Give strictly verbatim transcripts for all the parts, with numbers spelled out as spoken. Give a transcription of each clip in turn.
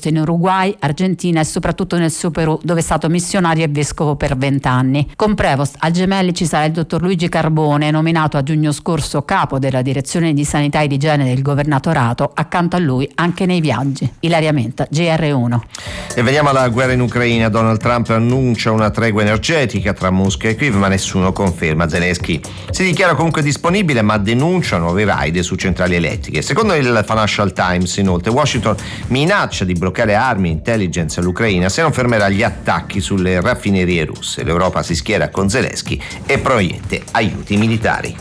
posti in Uruguay, Argentina e soprattutto nel suo Perù, dove è stato missionario e vescovo per vent'anni. Con Prevost a Gemelli ci sarà il dottor Luigi Carbone, nominato a giugno scorso capo della direzione di sanità e di igiene del governatorato, accanto a lui anche nei viaggi. Ilaria Menta, G R uno. E veniamo alla guerra in Ucraina. Donald Trump annuncia una tregua energetica tra Mosca e Kiev, ma nessuno conferma. Zelensky si dichiara comunque disponibile, ma denuncia nuove raid su centrali elettriche. Secondo il Financial Times, inoltre, Washington minaccia di bloccare armi e intelligence all'Ucraina se non fermerà gli attacchi sulle raffinerie russe. L'Europa si schiera con Zelensky e proiette aiuti militari.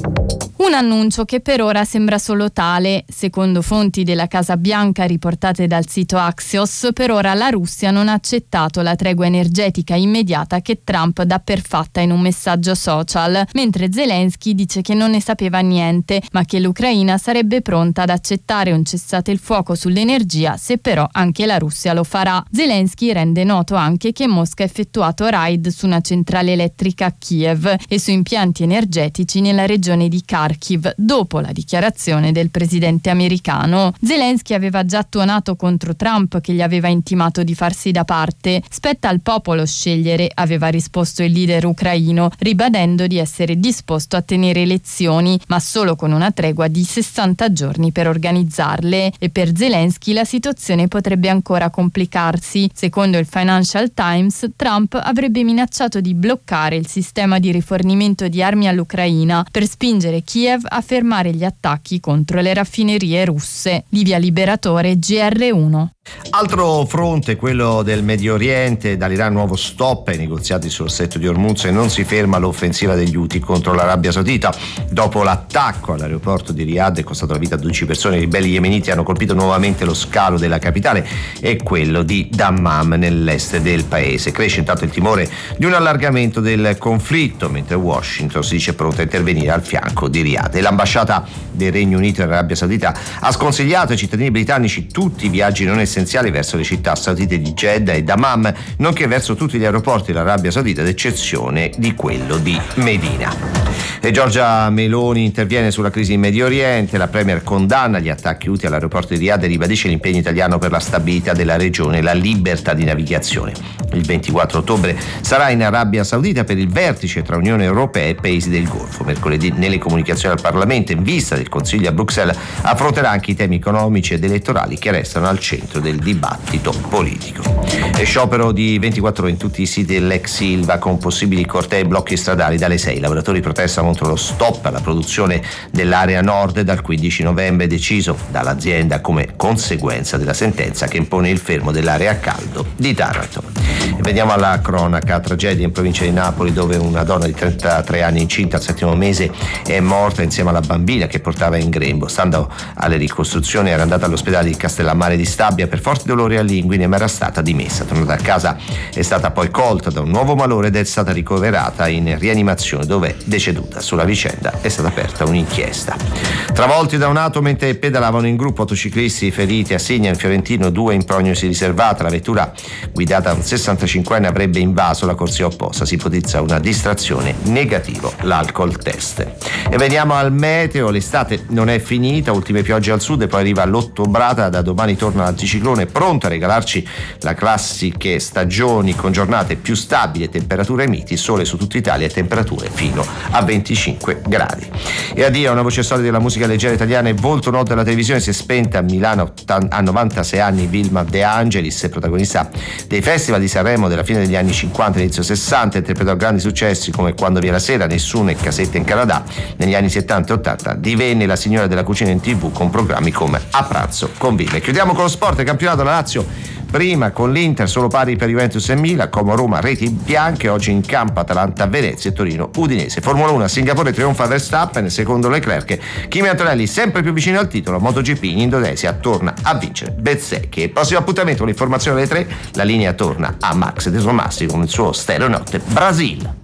Un annuncio che per ora sembra solo tale. Secondo fonti della Casa Bianca riportate dal sito Axios, per ora la Russia non ha accettato la tregua energetica immediata che Trump dà per fatta in un messaggio social, mentre Zelensky dice che non ne sapeva niente, ma che l'Ucraina sarebbe pronta ad accettare un cessate il fuoco sull'energia se però anche la Russia lo farà. Zelensky rende noto anche che Mosca ha effettuato raid su una centrale elettrica a Kiev e su impianti energetici nella regione di Kharkiv, dopo la dichiarazione del presidente americano. Zelensky aveva già tuonato contro Trump, che gli aveva intimato di farsi da parte. Spetta al popolo scegliere, aveva risposto il leader ucraino, ribadendo di essere disposto a tenere elezioni, ma solo con una tregua di sessanta giorni per organizzarle. E per Zelensky la situazione potrebbe ancora complicarsi. Secondo il Financial Times, Trump avrebbe minacciato di bloccare il sistema di rifornimento di armi all'Ucraina per spingere Kiev a fermare gli attacchi contro le raffinerie russe. Livia Liberatore, G R uno. Altro fronte, quello del Medio Oriente. Dall'Iran nuovo stop ai negoziati sullo stretto di Hormuz e non si ferma l'offensiva degli Houthi contro l'Arabia Saudita. Dopo l'attacco all'aeroporto di Riyadh è costato la vita a dodici persone, i ribelli yemeniti hanno colpito nuovamente lo scalo della capitale e quello di Dammam nell'est del paese. Cresce intanto il timore di un allargamento del conflitto, mentre Washington si dice pronta a intervenire al fianco di Riyadh. E l'ambasciata del Regno Unito in Arabia Saudita ha sconsigliato ai cittadini britannici tutti i viaggi non essenziali verso le città saudite di Jeddah e Dammam, nonché verso tutti gli aeroporti dell'Arabia Saudita, ad eccezione di quello di Medina. E Giorgia Meloni interviene sulla crisi in Medio Oriente. La premier condanna gli attacchi Houthi all'aeroporto di Riyadh e ribadisce l'impegno italiano per la stabilità della regione e la libertà di navigazione. Il ventiquattro ottobre sarà in Arabia Saudita per il vertice tra Unione Europea e Paesi del Golfo. Mercoledì, nelle comunicazioni al Parlamento, in vista del Consiglio a Bruxelles, affronterà anche i temi economici ed elettorali che restano al centro del dibattito politico. E sciopero di ventiquattro ore in tutti i siti dell'ex Ilva, con possibili cortei e blocchi stradali dalle sei. I lavoratori protestano contro lo stop alla produzione dell'area nord dal quindici novembre, deciso dall'azienda come conseguenza della sentenza che impone il fermo dell'area a caldo di Taranto. E veniamo alla cronaca. Tragedia in provincia di Napoli, dove una donna di trentatré anni incinta al settimo mese è morta insieme alla bambina che portava in grembo. Stando alle ricostruzioni era andata all'ospedale di Castellammare di Stabia per forti dolori all'inguine, ma era stata dimessa. Tornata a casa è stata poi colta da un nuovo malore ed è stata ricoverata in rianimazione, dove è deceduta. Sulla vicenda è stata aperta un'inchiesta. Travolti da un'auto mentre pedalavano in gruppo motociclisti, feriti a Signa in Fiorentino, due in prognosi riservata. La vettura guidata da un sessantacinquenne avrebbe invaso la corsia opposta. Si ipotizza una distrazione, negativo l'alcol test. E veniamo al meteo. L'estate non è finita, ultime piogge al sud e poi arriva l'ottobrata. Da domani torna l'anticiclone, pronto a regalarci la classiche stagioni con giornate più stabili e temperature miti, sole su tutta Italia e temperature fino a venticinque gradi. E addio a una voce solida della musica leggera italiana e volto noto della televisione. Si è spenta a Milano a novantasei anni Vilma De Angelis, protagonista dei festival di Sanremo della fine degli anni cinquanta e inizio sessanta. Interpretò grandi successi come Quando vi è la sera, Nessuno e Casetta in Canada. Negli anni settanta e ottanta divenne la signora della cucina in tv con programmi come A pranzo con Ville. Chiudiamo con lo sport. Campionato. La Lazio prima con l'Inter, solo pari per Juventus e Milan, Como Roma reti bianche. Oggi in campo Atalanta Venezia e Torino Udinese. Formula uno a Singapore trionfa Verstappen, secondo Leclerc Kimi Antonelli sempre più vicino al titolo. MotoGP in Indonesia torna a vincere Bezzecchi. Il prossimo appuntamento, l'informazione alle tre, la linea torna a Max De Tomassi con il suo Stereo Notte Brasil.